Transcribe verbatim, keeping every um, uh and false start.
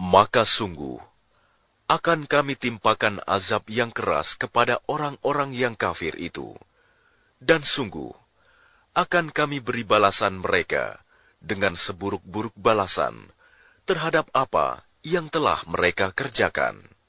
Maka sungguh akan kami timpakan azab yang keras kepada orang-orang yang kafir itu, dan sungguh akan kami beri balasan mereka dengan seburuk-buruk balasan terhadap apa yang telah mereka kerjakan.